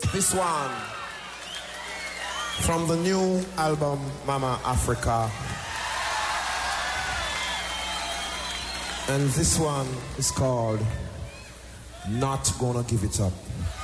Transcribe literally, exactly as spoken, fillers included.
This one from the new album Mama Africa. And this one is called Not Gonna Give It Up.